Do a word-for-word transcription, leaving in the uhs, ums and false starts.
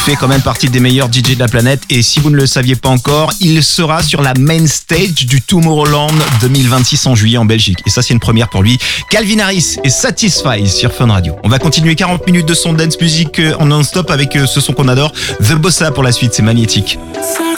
fait quand même partie des meilleurs D J de la planète. Et si vous ne le saviez pas encore, il sera sur la main stage du Tomorrowland deux mille vingt-six en juillet en Belgique. Et ça, c'est une première pour lui. Calvin Harris et Satisfy sur Fun Radio. On va continuer quarante minutes de son dance music en non-stop avec ce son qu'on adore. The Bossa pour la suite, c'est magnétique.